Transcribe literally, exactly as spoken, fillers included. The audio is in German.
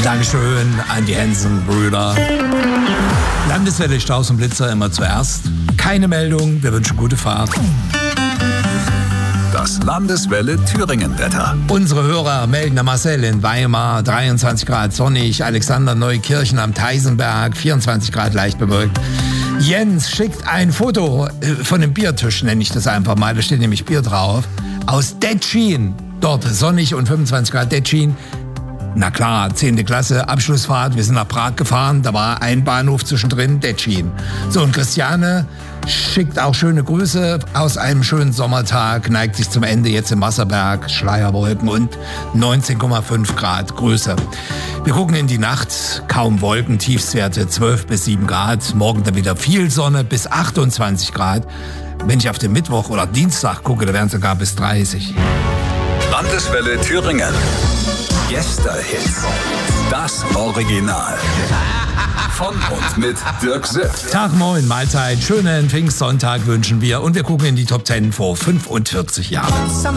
Dankeschön an die Hensen-Brüder. Landeswelle Strauß und Blitzer immer zuerst. Keine Meldung, wir wünschen gute Fahrt. Das Landeswelle Thüringen-Wetter. Unsere Hörer melden der Marcel in Weimar, dreiundzwanzig Grad sonnig, Alexander Neukirchen am Theisenberg, vierundzwanzig Grad leicht bewölkt. Jens schickt ein Foto von einem Biertisch, nenne ich das einfach mal, da steht nämlich Bier drauf, aus Detschin. Dort sonnig und fünfundzwanzig Grad Detschin. Na klar, zehnte Klasse, Abschlussfahrt, wir sind nach Prag gefahren, da war ein Bahnhof zwischendrin, Detschin. So, und Christiane schickt auch schöne Grüße aus einem schönen Sommertag, neigt sich zum Ende jetzt im Wasserberg, Schleierwolken und neunzehn Komma fünf Grad. Grüße. Wir gucken in die Nacht, kaum Wolken, Tiefstwerte zwölf bis sieben Grad, morgen dann wieder viel Sonne bis achtundzwanzig Grad. Wenn ich auf den Mittwoch oder Dienstag gucke, da wären es sogar bis dreißig. Landeswelle Thüringen. Gästehits. Das Original. Von und mit Dirk Sipp. Tag, moin, Mahlzeit. Schönen Pfingstsonntag wünschen wir. Und wir gucken in die Top zehn vor fünfundvierzig Jahren.